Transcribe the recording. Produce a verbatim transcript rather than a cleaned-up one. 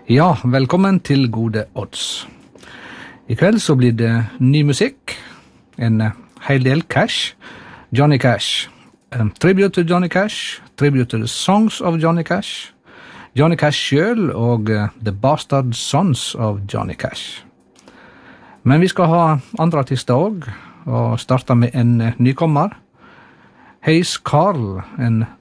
Ja, velkommen til Gode Odds. I kveld så blir det ny musikk, en hel del Cash, Johnny Cash, um, tribute til Johnny Cash, tribute til Songs of Johnny Cash, Johnny Cash selv og uh, The Bastard Sons of Johnny Cash. Men vi skal ha andre artister også, og starte med en uh, nykommer, Hayes Carll, en